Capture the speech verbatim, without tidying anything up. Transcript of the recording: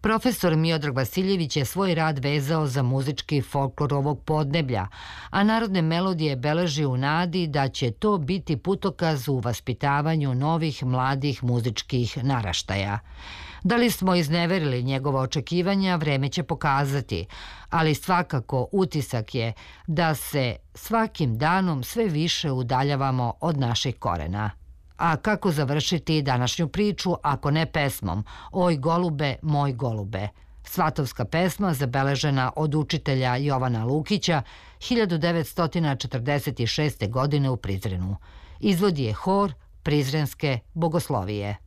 Profesor Miodrag Vasiljević je svoj rad vezao za muzički folklor ovog podneblja, a narodne melodije beleži u nadi da će to biti putokaz u vaspitavanju novih mladih muzičkih naraštaja. Da li smo izneverili njegova očekivanja, vreme će pokazati, ali svakako utisak je da se svakim danom sve više udaljavamo od naših korena. A kako završiti današnju priču ako ne pesmom Oj golube, moj golube? Svatovska pesma zabeležena od učitelja Jovana Lukića hiljadu devetsto četrdeset šeste. godine u Prizrenu. Izvodi je hor Prizrenske bogoslovije.